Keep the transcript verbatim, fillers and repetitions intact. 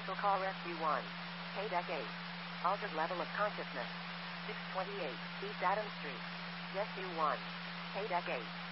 Special call Rescue one. K-Deck eight. Altered level of consciousness. six twenty-eight East Adams Street. Rescue one. K-Deck eight.